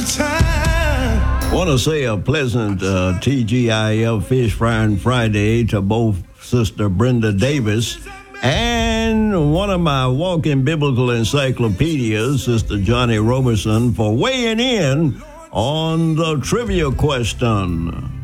Want to say a pleasant TGIF Fish Frying Friday to both Sister Brenda Davis and one of my walking biblical encyclopedias, Sister Johnny Roberson, for weighing in on the trivia question.